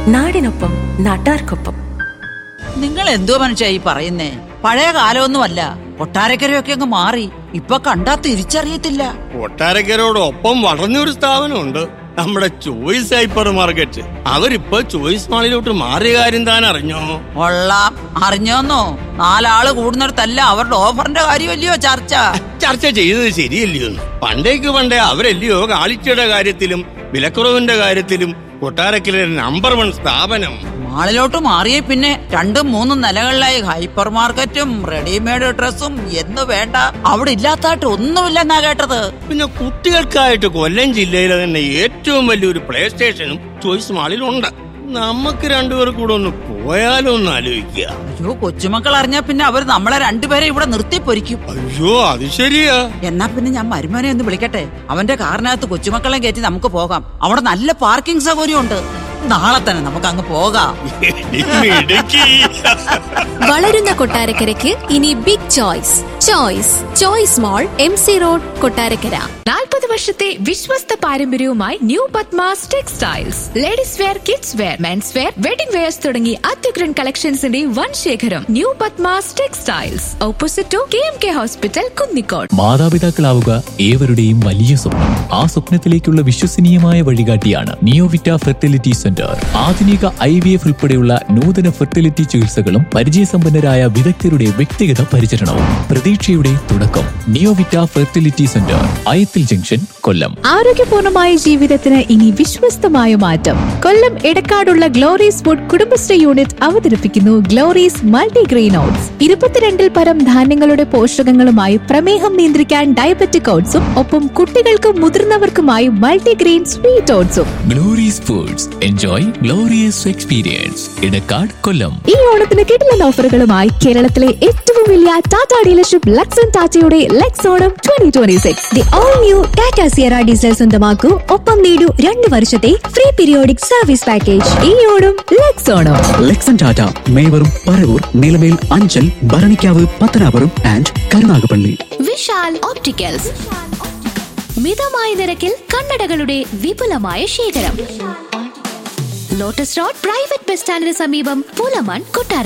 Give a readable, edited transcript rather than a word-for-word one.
നാടിനൊപ്പം നാട്ടാർക്കൊപ്പം. നിങ്ങൾ എന്തോ മനുഷ്യ ഈ പറയുന്നേ? പഴയ കാലമൊന്നുമല്ല, കൊട്ടാരക്കരയൊക്കെ അങ്ങ് മാറി. ഇപ്പൊ കണ്ടാ തിരിച്ചറിയത്തില്ല. കൊട്ടാരക്കരോടൊപ്പം വളർന്നൊരു സ്ഥാപനമുണ്ട്, നമ്മുടെ ചോയ്സ് ഹൈപ്പർ മാർക്കറ്റ്. അവരിപ്പോ ചോയ്സ് മാളിലോട്ട് മാറിയ കാര്യം താൻ അറിഞ്ഞോ? കൊള്ളാം. അറിഞ്ഞോന്നോ? 4 ആള് കൂടുന്നിടത്തല്ല അവരുടെ ഓഫറിന്റെ കാര്യമല്ലയോ ചർച്ച ചെയ്തത് ശരിയല്ലയോ? പണ്ടേ അവരല്ലയോ ക്വാളിറ്റിയുടെ കാര്യത്തിലും വിലക്കുറവിന്റെ കാര്യത്തിലും കൊട്ടാരക്കര നമ്പർ 1 സ്ഥാപനം. മാളിലോട്ട് മാറിയ പിന്നെ 2-3 നിലകളിലായി ഹൈപ്പർ മാർക്കറ്റും റെഡിമെയ്ഡ് ഡ്രസ്സും എന്ന് വേണ്ട അവിടെ ഇല്ലാത്തായിട്ട് ഒന്നുമില്ലെന്നാ കേട്ടത്. പിന്നെ കുട്ടികൾക്കായിട്ട് കൊല്ലം ജില്ലയിലെ തന്നെ ഏറ്റവും വലിയൊരു പ്ലേ സ്റ്റേഷനും ചോയ്സ് മാളിലുണ്ട്. നമുക്ക് 2 പേർ കൂടെ ഒന്ന് പോയാലോ ഒന്ന് ആലോചിക്കുക. അയ്യോ, കൊച്ചുമക്കൾ അറിഞ്ഞാ പിന്നെ അവർ നമ്മളെ 2 പേരെ ഇവിടെ നിർത്തി പൊരിക്കും. അയ്യോ, അത് ശരിയാ. എന്നാ പിന്നെ ഞാൻ മരുമോനെ ഒന്ന് വിളിക്കട്ടെ. അവന്റെ കാറിനകത്ത് കൊച്ചുമക്കളെ കയറ്റി നമുക്ക് പോകാം. അവിടെ നല്ല പാർക്കിംഗ് സൗകര്യം ഉണ്ട്. നാളെ തന്നെ നമുക്ക് അങ്ങ് പോകാം. വളരുന്ന കൊട്ടാരക്കരയ്ക്ക് ഇനി ബിഗ് ചോയ്സ്. ചോയ്സ് മോൾ, MC റോഡ്, കൊട്ടാരക്കര. 40 വർഷത്തെ വിശ്വസ്ത പാരമ്പര്യവുമായി new Padmas textiles. Ladies wear, kids wear, men's wear, wedding wears തുടങ്ങി അത്യുഗ്രൻ കളക്ഷൻസിന്റെ വൻ ശേഖരം. New Padmas textiles, opposite to KMK hospital, Kunnicode. മാതാപിതാക്കളാവുക ഏവരുടെയും വലിയ സ്വപ്നം. ആ സ്വപ്നത്തിലേക്കുള്ള വിശ്വസനീയമായ വഴികാട്ടിയാണ് നിയോവിറ്റ ഫെർട്ടിലിറ്റി സെന്റർ. ആധുനിക IVF ഉൾപ്പെടെയുള്ള നൂതന ഫെർട്ടിലിറ്റി ചികിത്സകളും പരിചയസമ്പന്നരായ വിദഗ്ധരുടെ വ്യക്തിഗത പരിചരണവും പ്രതീക്ഷയുടെ തുടക്കം. നിയോവിറ്റ ഫെർട്ടിലിറ്റി സെന്റർ, അയത്തിൽ ജംഗ്ഷൻ, കൊല്ലം. ആരോഗ്യപൂർണമായ ജീവിതത്തിന് ഇനി വിശ്വസ്തമായ മാറ്റം. കൊല്ലം എടക്കാടുള്ള ഗ്ലോറീസ് ഫുഡ് കുടുംബശ്രീ യൂണിറ്റ് അവതരിപ്പിക്കുന്നു ഗ്ലോറീസ് മൾട്ടിഗ്രെയിൻ ഓട്സ്. 22-ൽ പരം ധാന്യങ്ങളുടെ പോഷകങ്ങളുമായി പ്രമേഹം നിയന്ത്രിക്കാൻ ഡയബറ്റിക് ഓട്സും ഒപ്പം കുട്ടികൾക്കും മുതിർന്നവർക്കുമായി multigrain sweet ഓട്സും. Glory's foods, enjoy glorious experience, Edakkad, കൊല്ലം. ഈ ഓണത്തിന് കിടിലൻ ഓഫറുകളുമായി കേരളത്തിലെ ഏറ്റവും വലിയ ടാറ്റ ഡീലർഷിപ്പ് ലക്സൺ ടാറ്റയുടെ Lex Onam 2026. The all new Tata Sierra diesel സ്വന്തമാക്കൂ. ഒപ്പം നേടൂ 2 വർഷത്തെ ഫ്രീ പീരിയോഡിക് സർവീസ് പാക്കേജ്. ഈ Onam Lex Onam. ലെക്സൺ Tata മേവറും Paravur, Nilamel, Anchal, Bharanikkavu, Pathanapuram and Karunagappally. Vishal opticals, മിതമായ നിരക്കിൽ കണ്ണടകളുടെ വിപുലമായ ശേഖരം. ലോട്ടസ് റോഡ് പ്രൈവറ്റ് ബസ് സ്റ്റാൻഡിന് സമീപം, പൂലമാൻ, കൊട്ടാരക്കര.